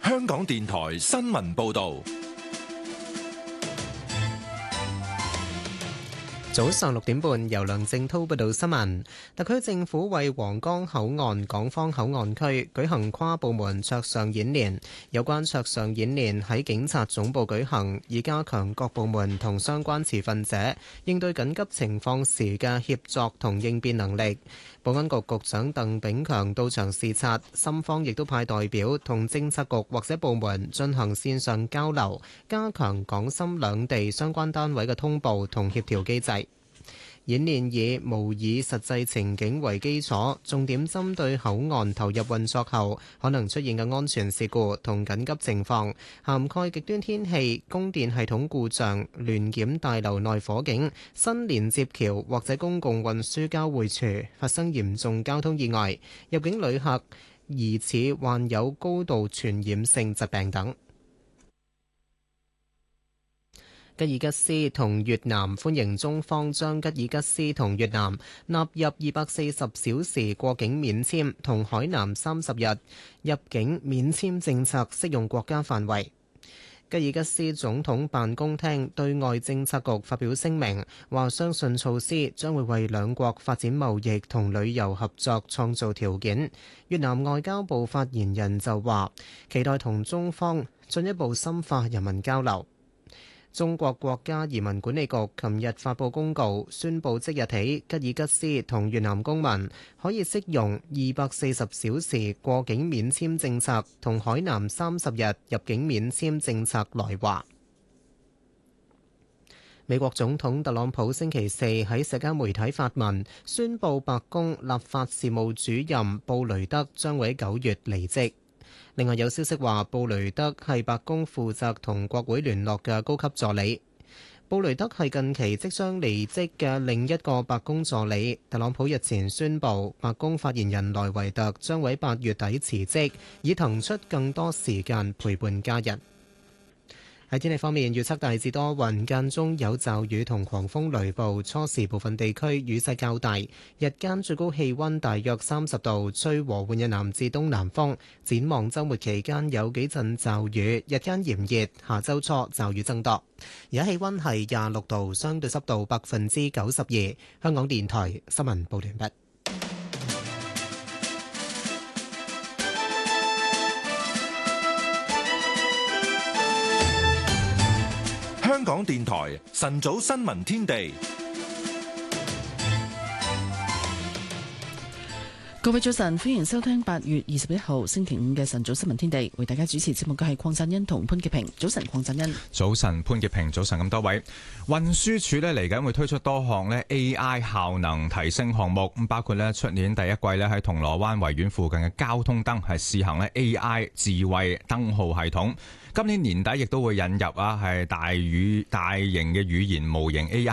香港電台新聞報道。 早上6點半，由梁正滔報道新聞。特區政府為皇崗口岸港方口岸區舉行跨部門桌上演練，有關桌上演練喺警察總部舉行，以加強各部門同相關持份者應對緊急情況時嘅協作同應變能力。保安局局長鄧炳強到場視察，深方亦都派代表同政策局或者部門進行線上交流，加強港深兩地相關單位嘅通報同協調機制。演練以模擬實際情景為基礎，重點針對口岸投入運作後可能出現嘅安全事故同緊急情況，涵蓋極端天氣、供電系統故障、聯檢大樓內火警、新連接橋或者公共運輸交匯處發生嚴重交通意外、入境旅客疑似患有高度傳染性疾病等。吉爾吉斯同越南歡迎中方將吉爾吉斯同越南納入240小時過境免簽同海南30日入境免簽政策適用國家範圍。吉爾吉斯總統辦公廳對外政策局發表聲明，話相信措施將會為兩國發展貿易同旅遊合作創造條件。越南外交部發言人就話，期待同中方進一步深化人民交流。中國國家移民管理局琴日發布公告，宣布即日起，吉爾吉斯同越南公民可以適用240小時過境免簽政策同海南30日入境免簽政策來華。美國總統特朗普星期四喺社交媒體發文，宣布白宮立法事務主任布雷德將會喺9月離職。另外有消息話，布雷德係白宮負責同國會聯絡嘅高級助理。布雷德係近期即將離職嘅另一個白宮助理。特朗普日前宣布，白宮發言人萊維特將會8月底辭職，以騰出更多時間陪伴家人。喺天氣方面，預測大致多雲，間中有驟雨同狂風雷暴，初時部分地區雨勢較大。日間最高氣溫大約30度，吹和緩嘅南至東南風。展望週末期間有幾陣驟雨，日間炎熱，下週初驟雨增多。而家氣溫係26度，相對濕度92%。香港電台新聞報道完畢。 香港電台晨早新聞天地， 各位早晨，歡迎收聽8月21號星期5嘅晨早新聞天地，為大家主持節目嘅係鄺振恩同潘潔平。早晨，鄺振恩。 早晨，潘潔平。早晨，咁多位。運輸署呢嚟緊會推出多項呢 AI 效能提升項目，咁包括呢出年第一季呢喺銅鑼灣維園附近嘅交通燈係試行呢 AI 智慧燈號系統。今年年底亦都會引入係大型嘅語言模型 AI